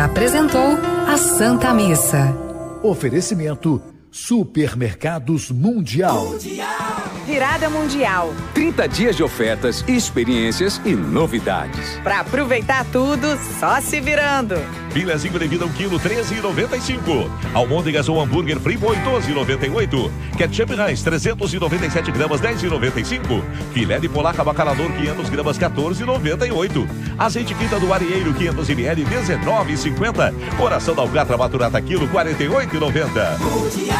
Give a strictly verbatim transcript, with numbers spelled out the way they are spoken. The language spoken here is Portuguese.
apresentou a Santa Missa. Oferecimento Supermercados Mundial. Virada Mundial. trinta dias de ofertas, experiências e novidades. Pra aproveitar tudo, só se virando. Filezinho de vida um quilo, treze reais e noventa e cinco centavos. Almôndegas ou hambúrguer Friboi, doze reais e noventa e oito centavos. Ketchup Heinz, trezentos e noventa e sete gramas, dez reais e noventa e cinco centavos. Filé de polaca bacalhau, quinhentas gramas, quatorze reais e noventa e oito centavos. Azeite Quinta do Arieiro, quinhentos mililitros, dezenove reais e cinquenta centavos. Coração da alcatra maturata quilo, quarenta e oito reais e noventa centavos.